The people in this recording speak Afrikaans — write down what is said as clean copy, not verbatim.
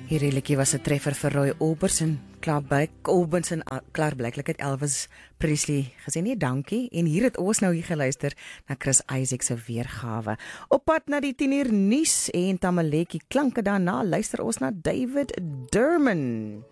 Hierdie liedjie was 'n treffer vir Roy Orbison, Klaar Blakelijk het Elvis Presley gesê nee dankie, en hier het ons nou hier geluister na Chris Isaak se weergawe. Op pad na die 10 uur nuus en Tamaletjie klanke daarna luister ons na David Durman.